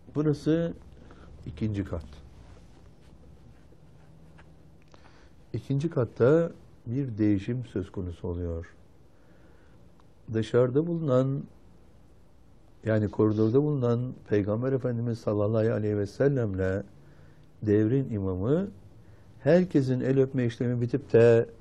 Burası ikinci kat. İkinci katta bir değişim söz konusu oluyor. Dışarıda bulunan, yani koridorda bulunan Peygamber Efendimiz sallallahu aleyhi ve sellemle devrin imamı, herkesin el öpme işlemi bitip de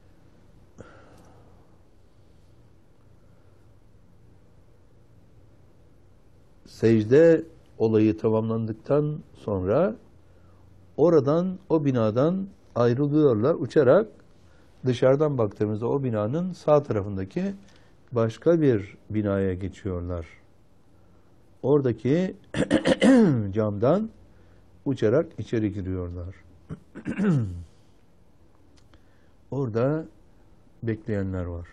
secde olayı tamamlandıktan sonra oradan, o binadan ayrılıyorlar uçarak. Dışarıdan baktığımızda o binanın sağ tarafındaki başka bir binaya geçiyorlar. Oradaki camdan uçarak içeri giriyorlar. Orada bekleyenler var.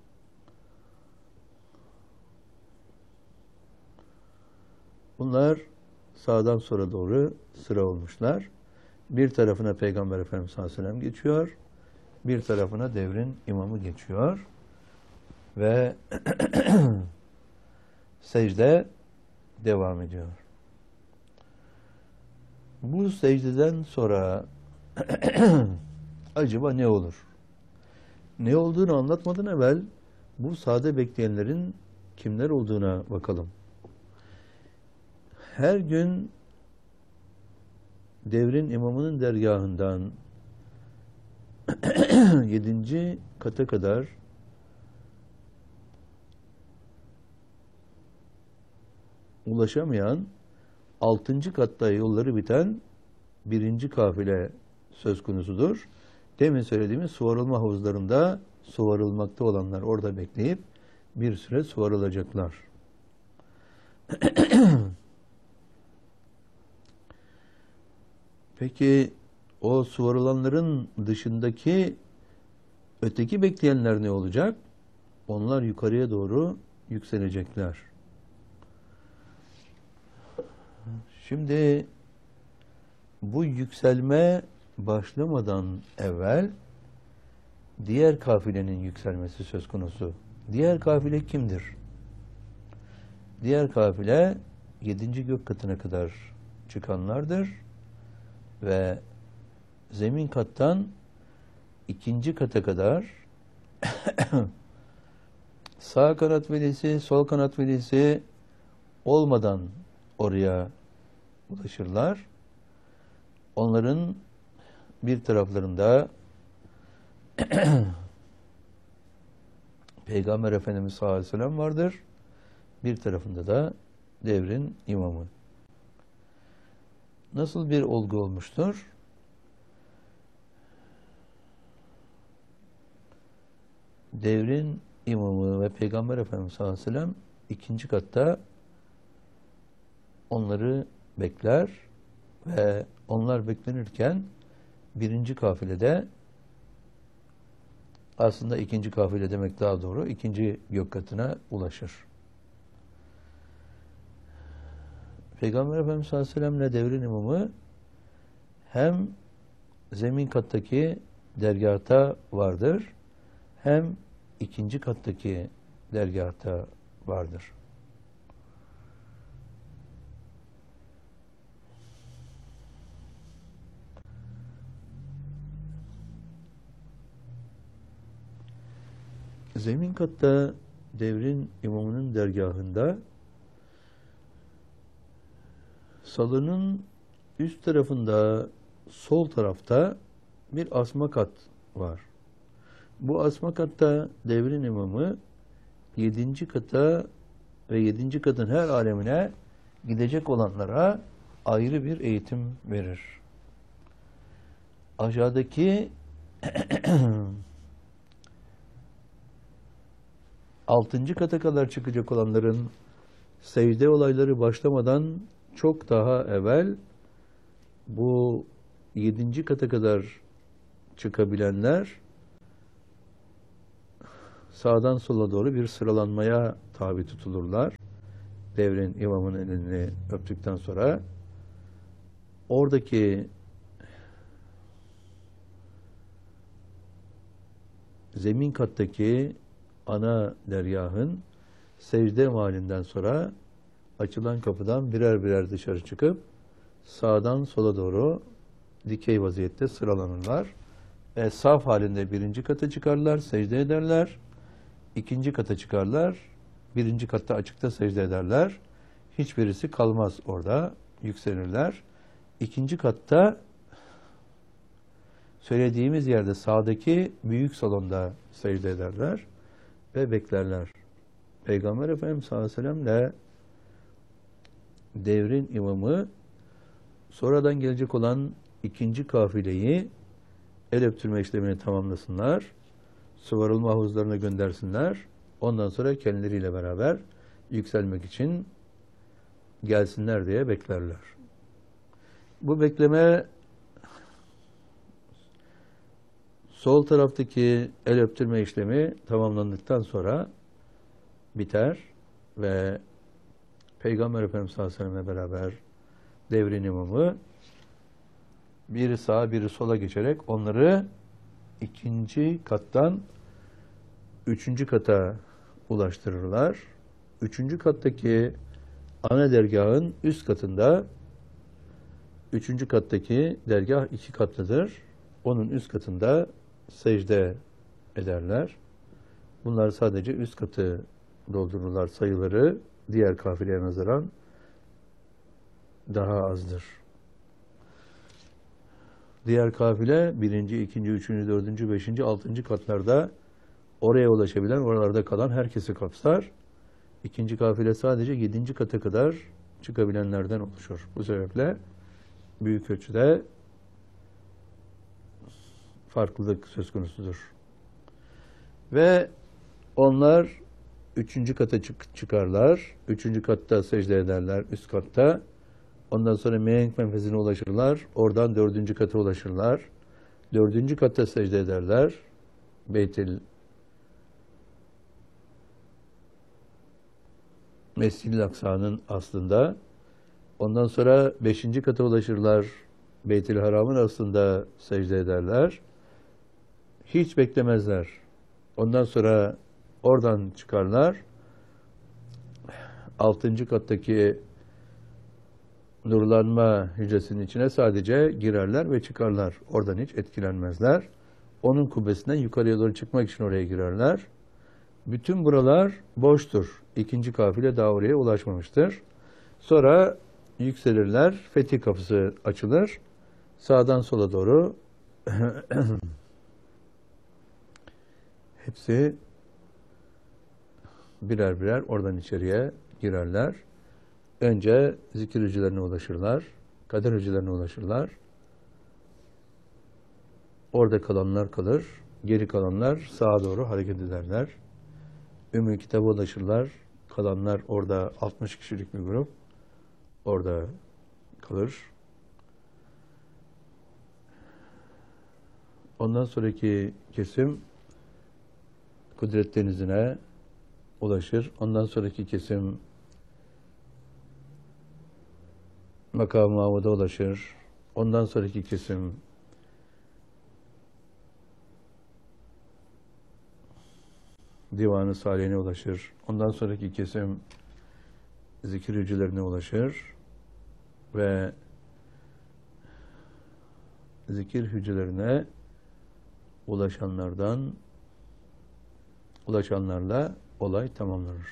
Bunlar sağdan sola doğru sıra olmuşlar. Bir tarafına Peygamber Efendimiz sallallahu aleyhi ve sellem geçiyor. Bir tarafına devrin imamı geçiyor. Ve secde devam ediyor. Bu secdeden sonra acaba ne olur? Ne olduğunu anlatmadan evvel bu sade bekleyenlerin kimler olduğuna bakalım. Her gün devrin imamının dergahından 7. kata kadar ulaşamayan, 6. katta yolları biten 1. kafile söz konusudur. Demin söylediğimiz suvarılma havuzlarında suvarılmakta olanlar orada bekleyip bir süre suvarılacaklar. Peki o suvarılanların dışındaki öteki bekleyenler ne olacak? Onlar yukarıya doğru yükselecekler. Şimdi bu yükselme başlamadan evvel diğer kafilenin yükselmesi söz konusu. Diğer kafile kimdir? Diğer kafile 7. gök katına kadar çıkanlardır ve zemin kattan 2. kata kadar sağ kanat velisi, sol kanat velisi olmadan oraya ulaşırlar. Onların bir taraflarında Peygamber Efendimiz sallallahu aleyhi ve sellem vardır. Bir tarafında da devrin imamı. Nasıl bir olgu olmuştur? Devrin imamı ve Peygamber Efendimiz sallallahu aleyhi ve sellem 2. katta onları bekler ve onlar beklenirken 1. kafilede, aslında 2. kafile demek daha doğru, 2. gök katına ulaşır. Peygamber Efendimiz sallallahu aleyhi ve sellem'le devrin imamı hem zemin kattaki dergâhta vardır, hem 2. kattaki dergâhta vardır. Zemin katta devrin imamının dergahında salonun üst tarafında sol tarafta bir asma kat var. Bu asma katta devrin imamı 7. kata ve 7. katın her alemine gidecek olanlara ayrı bir eğitim verir. Aşağıdaki 6. kata kadar çıkacak olanların secde olayları başlamadan çok daha evvel bu 7. kata kadar çıkabilenler sağdan sola doğru bir sıralanmaya tabi tutulurlar. Devrin imamının elini öptükten sonra oradaki zemin kattaki ana dergahın secde mahalinden sonra açılan kapıdan birer birer dışarı çıkıp sağdan sola doğru dikey vaziyette sıralanırlar. Saf halinde birinci kata çıkarlar, secde ederler. İkinci kata çıkarlar, birinci katta açıkta secde ederler. Hiçbirisi kalmaz orada, yükselirler. İkinci katta söylediğimiz yerde sağdaki büyük salonda secde ederler ve beklerler. Peygamber Efendimiz sallallahu aleyhi ve sellem'le devrin imamı sonradan gelecek olan ikinci kafileyi el öptürme işlemini tamamlasınlar. Sıvarılma havuzlarına göndersinler. Ondan sonra kendileriyle beraber yükselmek için gelsinler diye beklerler. Bu bekleme sol taraftaki el öptürme işlemi tamamlandıktan sonra biter ve Peygamber Efendimiz sallallahu aleyhi ve sellem'le beraber devrin imamı biri sağa biri sola geçerek onları ikinci kattan üçüncü kata ulaştırırlar. Üçüncü kattaki ana dergahın üst katında, üçüncü kattaki dergah 2 katlıdır. Onun üst katında secde ederler. Bunlar sadece üst katı doldururlar. Sayıları diğer kafileye nazaran daha azdır. Diğer kafile birinci, ikinci, üçüncü, dördüncü, beşinci, altıncı katlarda oraya ulaşabilen, oralarda kalan herkesi kapsar. İkinci kafile sadece 7. kata kadar çıkabilenlerden oluşur. Bu sebeple büyük ölçüde farklılık söz konusudur. Ve onlar 3. kata çıkarlar. 3. katta secde ederler, üst katta. Ondan sonra mihenk menfezine ulaşırlar. Oradan 4. kata ulaşırlar. 4. katta secde ederler. Beytil Mescid-i Aksa'nın aslında. Ondan sonra 5. kata ulaşırlar. Beyt-i Haram'ın aslında secde ederler. Hiç beklemezler. Ondan sonra oradan çıkarlar. 6. kattaki nurlanma hücresinin içine sadece girerler ve çıkarlar. Oradan hiç etkilenmezler. Onun kubbesinden yukarıya doğru çıkmak için oraya girerler. Bütün buralar boştur. İkinci kafile daha oraya ulaşmamıştır. Sonra yükselirler. Fetih kapısı açılır. Sağdan sola doğru hepsi birer birer oradan içeriye girerler. Önce zikir hücrelerine ulaşırlar. Kader hücrelerine ulaşırlar. Orada kalanlar kalır. Geri kalanlar sağa doğru hareket ederler. Ümmü Kitap'a ulaşırlar. Kalanlar orada 60 kişilik bir grup. Orada kalır. Ondan sonraki kesim Kudret Denizi'ne ulaşır. Ondan sonraki kesim Makam-ı Mahmud'a ulaşır. Ondan sonraki kesim Divan-ı Salih'ine ulaşır. Ondan sonraki kesim zikir hücrelerine ulaşır ve zikir hücrelerine ulaşanlarla olay tamamlanır.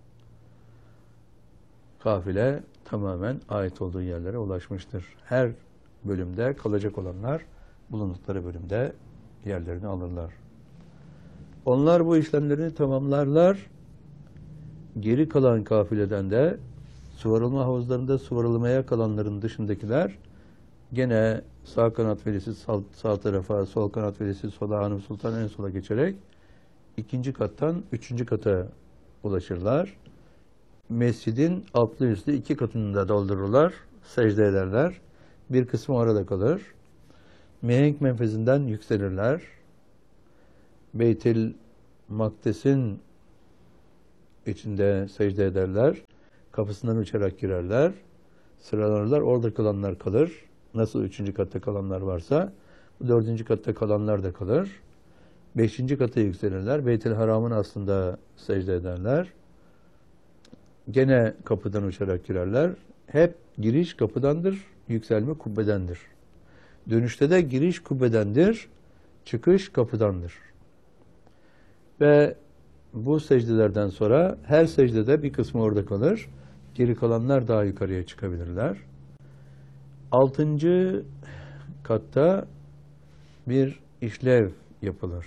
Kafile tamamen ait olduğu yerlere ulaşmıştır. Her bölümde kalacak olanlar bulundukları bölümde yerlerini alırlar. Onlar bu işlemlerini tamamlarlar. Geri kalan kafileden de sıvarılma havuzlarında sıvarılmaya kalanların dışındakiler gene sağ kanat velisi sağ tarafa, sol kanat velisi sola, Hanım Sultan en sola geçerek 2. kattan 3. kata ulaşırlar. Mescidin altlı üstlü 2 katını da doldururlar, secde ederler. Bir kısmı orada kalır. Mihenk menfezinden yükselirler. Beytil Makdes'in içinde secde ederler. Kapısından uçarak girerler. Sıralanırlar. Orada kalanlar kalır. Nasıl 3. katta kalanlar varsa 4. katta kalanlar da kalır. 5. kata yükselirler. Beyt-i Haram'ın aslında secde ederler. gene kapıdan uçarak girerler. Hep giriş kapıdandır, yükselme kubbedendir. Dönüşte de giriş kubbedendir, çıkış kapıdandır. Ve bu secdelerden sonra her secdede bir kısmı orada kalır. Geri kalanlar daha yukarıya çıkabilirler. 6. katta bir işlev yapılır.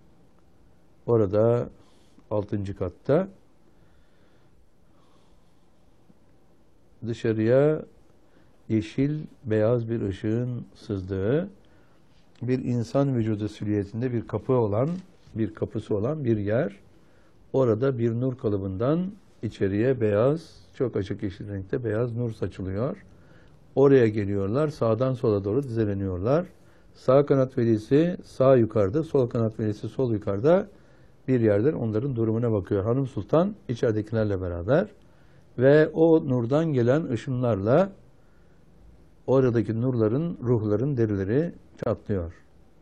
Orada 6. katta dışarıya yeşil, beyaz bir ışığın sızdığı, bir insan vücudu silüetinde bir kapısı olan bir yer. Orada bir nur kalıbından içeriye beyaz, çok açık yeşil renkte beyaz nur saçılıyor. Oraya geliyorlar, sağdan sola doğru dizeleniyorlar. Sağ kanat velisi sağ yukarıda, sol kanat velisi sol yukarıda bir yerden onların durumuna bakıyor. Hanım Sultan içeridekilerle beraber ve o nurdan gelen ışınlarla oradaki nurların, ruhların derileri çatlıyor.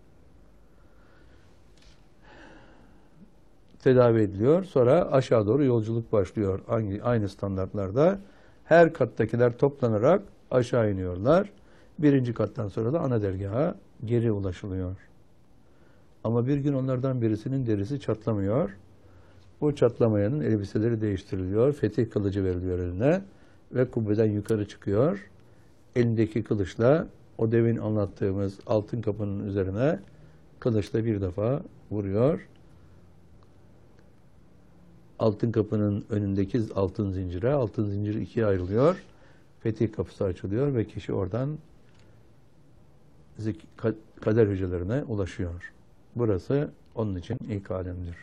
Tedavi ediliyor. Sonra aşağı doğru yolculuk başlıyor. Aynı standartlarda. Her kattakiler toplanarak aşağı iniyorlar. 1. kattan sonra da ana dergaha geri ulaşılıyor. Ama bir gün onlardan birisinin derisi çatlamıyor. Bu çatlamayanın elbiseleri değiştiriliyor. Fetih kılıcı veriliyor eline ve kubbeden yukarı çıkıyor. Elindeki kılıçla o demin anlattığımız altın kapının üzerine kılıçla bir defa vuruyor. Altın kapının önündeki altın zincir ikiye ayrılıyor. Fetih kapısı açılıyor ve kişi oradan kader hücrelerine ulaşıyor. Burası onun için ilk alemdir.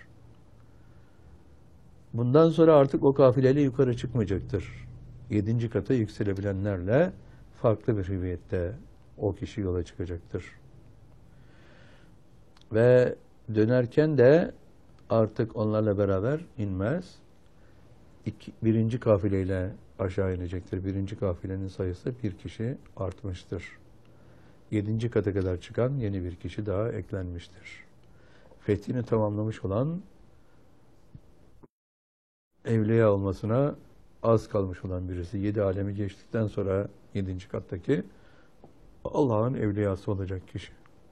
Bundan sonra artık o kafileyle yukarı çıkmayacaktır. 7. kata yükselebilenlerle farklı bir hüviyette o kişi yola çıkacaktır. Ve dönerken de artık onlarla beraber inmez. 1. kafileyle aşağı inecektir. 1. kafilenin sayısı bir kişi artmıştır. 7. kata kadar çıkan yeni bir kişi daha eklenmiştir. Fethini tamamlamış olan, evliya olmasına az kalmış olan birisi, 7 alemi geçtikten sonra 7. kattaki Allah'ın evliyası olacak kişi.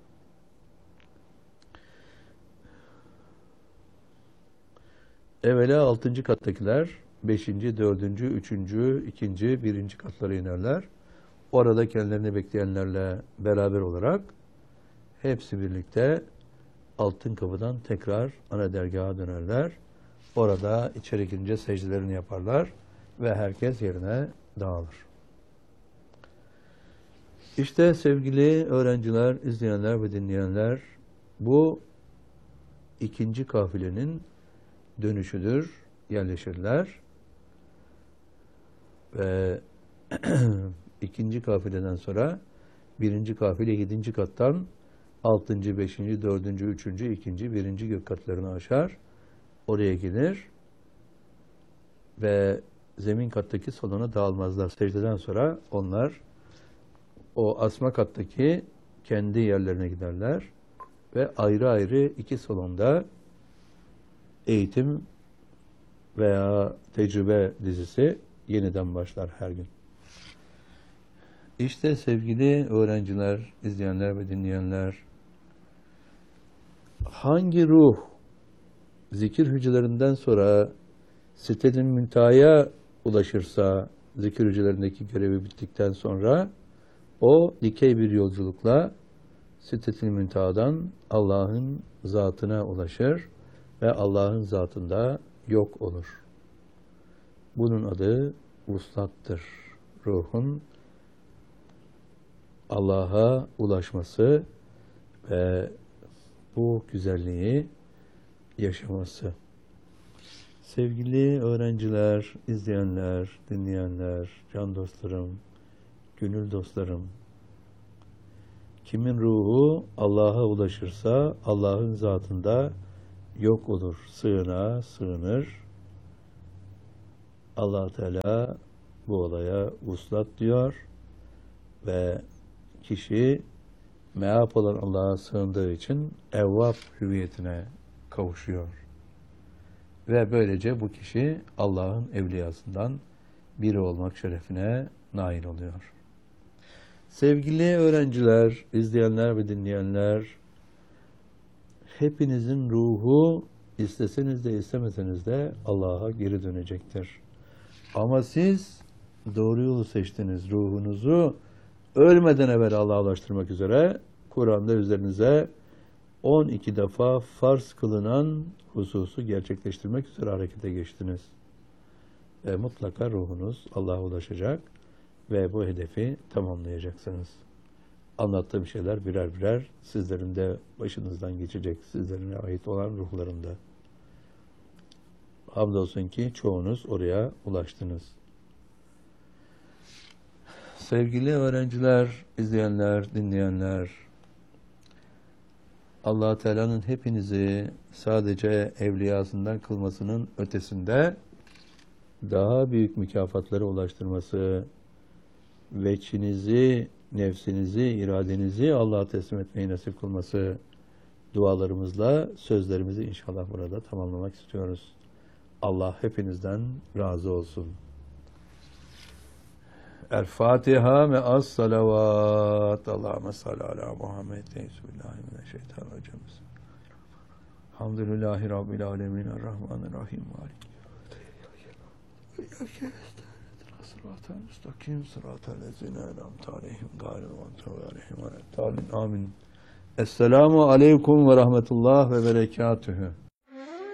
Evvela 6. kattakiler 5., 4., 3., 2., 1. katlara inerler. Orada kendilerini bekleyenlerle beraber olarak hepsi birlikte altın kapıdan tekrar ana dergaha dönerler. Orada içeri girince secdelerini yaparlar ve herkes yerine dağılır. İşte sevgili öğrenciler, izleyenler ve dinleyenler, bu 2. kafilenin dönüşüdür, yerleşirler ve 2. kafileden sonra 1. kafile 7. kattan 6., 5., 4., 3., 2., 1. gök katlarını aşar, oraya gelir ve zemin kattaki salona dağılmazlar. Secdeden sonra onlar o asma kattaki kendi yerlerine giderler ve ayrı ayrı 2 salonda eğitim veya tecrübe dizisi yeniden başlar her gün. İşte sevgili öğrenciler, izleyenler ve dinleyenler, hangi ruh zikir hücrelerinden sonra Sidret-i Münteha'ya ulaşırsa, zikir hücrelerindeki görevi bittikten sonra o dikey bir yolculukla Sidret-i Münteha'dan Allah'ın zatına ulaşır ve Allah'ın zatında yok olur. Bunun adı vuslattır. Ruhun Allah'a ulaşması ve bu güzelliği yaşaması. Sevgili öğrenciler, izleyenler, dinleyenler, can dostlarım, gönül dostlarım, kimin ruhu Allah'a ulaşırsa Allah'ın zatında yok olur. Sığına sığınır. Allah Teala bu olaya vuslat diyor ve kişi meap olan Allah'a sığındığı için evvab hüviyetine kavuşuyor. Ve böylece bu kişi Allah'ın evliyasından biri olmak şerefine nail oluyor. Sevgili öğrenciler, izleyenler ve dinleyenler, hepinizin ruhu isteseniz de istemeseniz de Allah'a geri dönecektir. Ama siz doğru yolu seçtiniz. Ruhunuzu ölmeden evvel Allah'a ulaştırmak üzere Kur'an'da üzerinize 12 defa farz kılınan hususu gerçekleştirmek üzere harekete geçtiniz. Ve mutlaka ruhunuz Allah'a ulaşacak ve bu hedefi tamamlayacaksınız. Anlattığım şeyler birer birer sizlerin de başınızdan geçecek, sizlerine ait olan ruhlarında. Hamdolsun ki çoğunuz oraya ulaştınız. Sevgili öğrenciler, izleyenler, dinleyenler, Allah Teala'nın hepinizi sadece evliyasından kılmasının ötesinde daha büyük mükafatlara ulaştırması, veçinizi, nefsinizi, iradenizi Allah'a teslim etmeyi nasip kılması dualarımızla sözlerimizi inşallah burada tamamlamak istiyoruz. Allah hepinizden razı olsun. El-Fatiha ve as-salavat. Allahümme salli ala Muhammed. Bismillahirrahmanirrahim. Elhamdülillahi Rabbil alemin. Errahmanirrahim. Sıratel müstakim. Sıratel lezine en'amte aleyhim. Gâyril mağdûbi aleyhim ve leddâlin. Amin. Esselamu aleyküm ve rahmetullah ve berekatühü.